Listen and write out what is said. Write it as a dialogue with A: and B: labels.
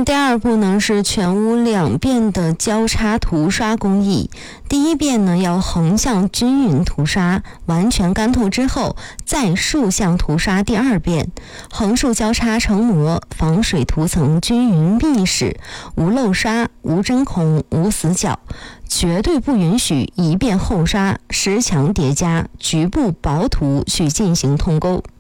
A: 第二步呢是全屋2遍的交叉涂刷工艺。第一遍呢要横向均匀涂刷，完全干透之后再竖向涂刷第2遍，横竖交叉成膜，防水涂层均匀密实，无漏刷、无针孔、无死角，绝对不允许一遍后刷、实墙叠加、局部薄涂去进行通沟。